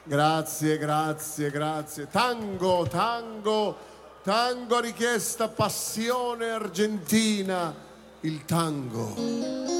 Grazie, grazie, grazie. Tango, tango, tango richiesta, passione argentina, il tango.